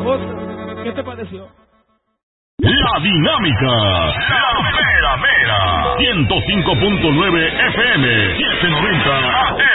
¿Qué te pareció? La Dinámica, la mera mera, 105.9 FM, 790 AM.